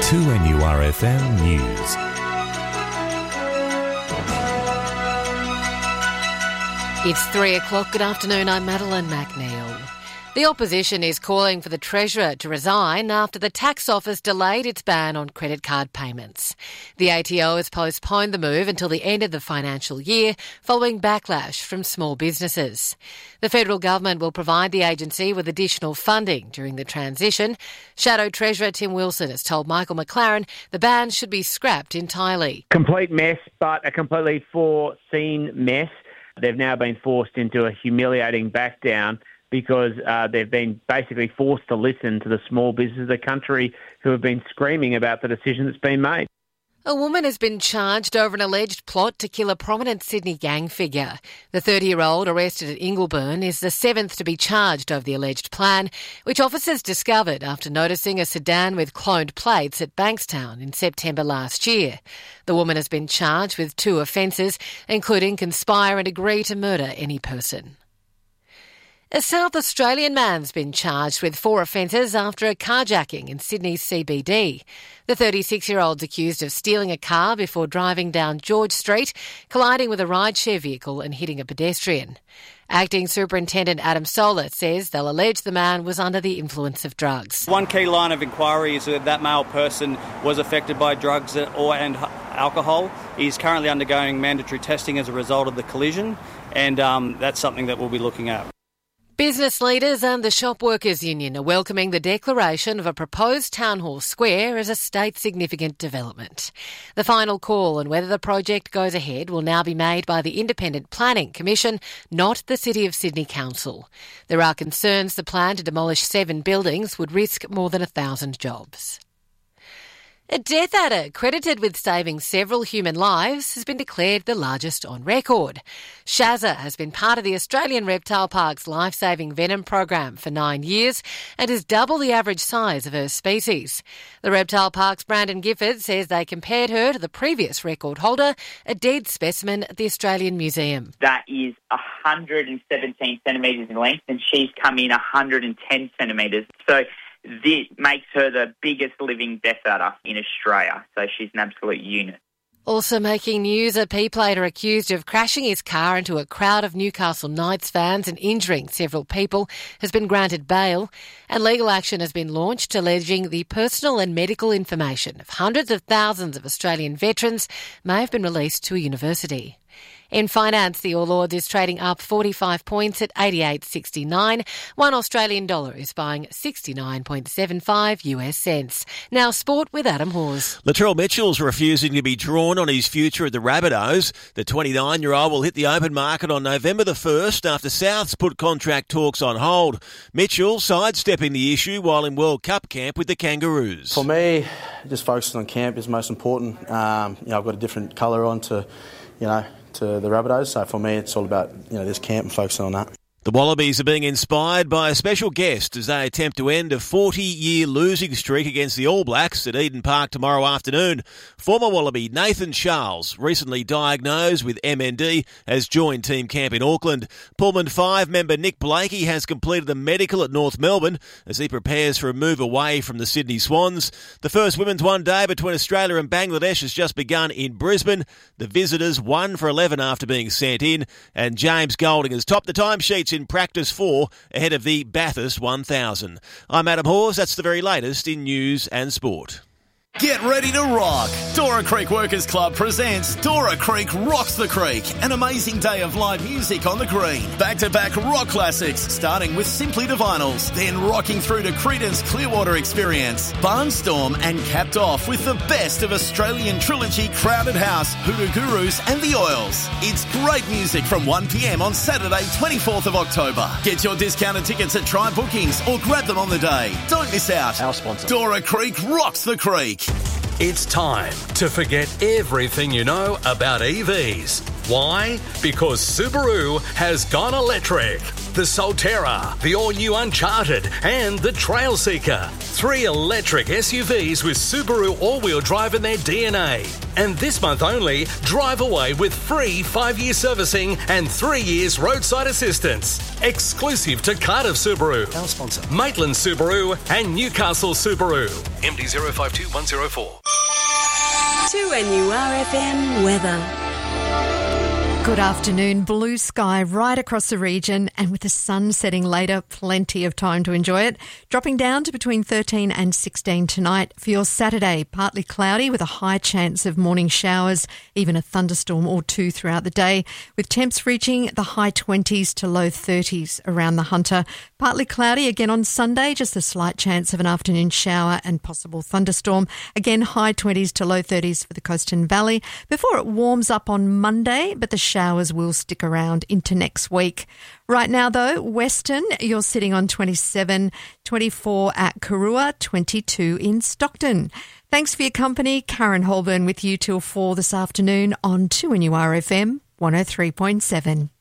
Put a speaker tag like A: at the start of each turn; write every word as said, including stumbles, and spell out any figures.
A: two N U R F M News.
B: It's three o'clock. Good afternoon, I'm Madeline McNeil. The opposition is calling for the Treasurer to resign after the tax office delayed its ban on credit card payments. The A T O has postponed the move until the end of the financial year, following backlash from small businesses. The federal government will provide the agency with additional funding during the transition. Shadow Treasurer Tim Wilson has told Michael McLaren the ban should be scrapped entirely.
C: Complete mess, but a completely foreseen mess. They've now been forced into a humiliating back down because uh, they've been basically forced to listen to the small businesses of the country who have been screaming about the decision that's been made.
B: A woman has been charged over an alleged plot to kill a prominent Sydney gang figure. The thirty-year-old arrested at Ingleburn is the seventh to be charged over the alleged plan, which officers discovered after noticing a sedan with cloned plates at Bankstown in September last year. The woman has been charged with two offences, including conspire and agree to murder any person. A South Australian man's been charged with four offences after a carjacking in Sydney's C B D. The thirty-six-year-old's accused of stealing a car before driving down George Street, colliding with a rideshare vehicle and hitting a pedestrian. Acting Superintendent Adam Solar says they'll allege the man was under the influence of drugs.
D: One key line of inquiry is that that male person was affected by drugs or and alcohol. He's currently undergoing mandatory testing as a result of the collision, and um, that's something that we'll be looking at.
B: Business leaders and the Shop Workers Union are welcoming the declaration of a proposed Town Hall Square as a state-significant development. The final call on whether the project goes ahead will now be made by the Independent Planning Commission, not the City of Sydney Council. There are concerns the plan to demolish seven buildings would risk more than a thousand jobs. A death adder credited with saving several human lives has been declared the largest on record. Shazza has been part of the Australian Reptile Park's life-saving venom program for nine years and is double the average size of her species. The Reptile Park's Brandon Gifford says they compared her to the previous record holder, a dead specimen at the Australian Museum.
E: That is one hundred seventeen centimetres in length and she's come in one hundred ten centimetres. So this makes her the biggest living death adder in Australia, so she's an absolute unit.
B: Also making news, a P-plater accused of crashing his car into a crowd of Newcastle Knights fans and injuring several people has been granted bail, and legal action has been launched alleging the personal and medical information of hundreds of thousands of Australian veterans may have been released to a university. In finance, the All Ords is trading up forty-five points at eighty-eight sixty-nine. One Australian dollar is buying sixty-nine point seven five US cents. Now sport with Adam Hawes.
F: Latrell Mitchell's refusing to be drawn on his future at the Rabbitohs. The twenty-nine-year-old will hit the open market on November the first after Souths put contract talks on hold. Mitchell sidestepping the issue while in World Cup camp with the Kangaroos.
G: For me, just focusing on camp is most important. Um, you know, I've got a different colour on to, you know, to the Rabbitohs, so for me it's all about, you know, this camp and focusing on that.
F: The Wallabies are being inspired by a special guest as they attempt to end a forty-year losing streak against the All Blacks at Eden Park tomorrow afternoon. Former Wallaby Nathan Charles, recently diagnosed with M N D, has joined team camp in Auckland. Pullman five member Nick Blakey has completed the medical at North Melbourne as he prepares for a move away from the Sydney Swans. The first women's one day between Australia and Bangladesh has just begun in Brisbane. The visitors one for eleven after being sent in, and James Golding has topped the timesheets in practice four ahead of the Bathurst one thousand. I'm Adam Hawes. That's the very latest in news and sport.
H: Get ready to rock. Dora Creek Workers Club presents Dora Creek Rocks the Creek, an amazing day of live music on the green. Back-to-back rock classics, starting with Simply Divinals, then rocking through to Creedence Clearwater Experience, Barnstorm, and capped off with the best of Australian trilogy Crowded House, Hoodoo Gurus, and The Oils. It's great music from one p.m. on Saturday, twenty-fourth of October. Get your discounted tickets at Try Bookings or grab them on the day. Don't miss out.
G: Our sponsor.
H: Dora Creek Rocks the Creek.
I: It's time to forget everything you know about E Vs. Why? Because Subaru has gone electric. the Solterra, the all-new Uncharted and the Trailseeker. Three electric S U Vs with Subaru all-wheel drive in their D N A. And this month only, drive away with free five-year servicing and three years roadside assistance. Exclusive to Cardiff Subaru, our sponsor, Maitland Subaru and Newcastle Subaru. M D zero five two one zero four.
J: two N U R F M weather.
K: Good afternoon. Blue sky right across the region, and with the sun setting later, plenty of time to enjoy it. Dropping down to between thirteen and sixteen tonight. For your Saturday, partly cloudy with a high chance of morning showers, even a thunderstorm or two throughout the day, with temps reaching the high twenties to low thirties around the Hunter. Partly cloudy again on Sunday, just a slight chance of an afternoon shower and possible thunderstorm. Again, high twenties to low thirties for the Coastal Valley before it warms up on Monday, but the showers will stick around into next week. Right now, though, Western, you're sitting on twenty-seven, twenty-four at Karua, twenty-two in Stockton. Thanks for your company. Karen Holburn with you till four this afternoon on two N U R F M one oh three point seven.